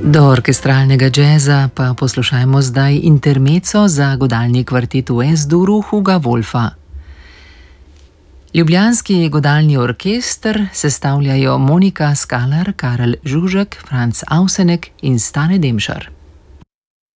Do orkestralnega džeza pa poslušajmo zdaj intermezzo za godalni kvartet v S-duru Huga Wolfa. Ljubljanski godalni orkester sestavljajo Monika Skalar, Karel Žužek, Franc Avsenek in Stane Demšar.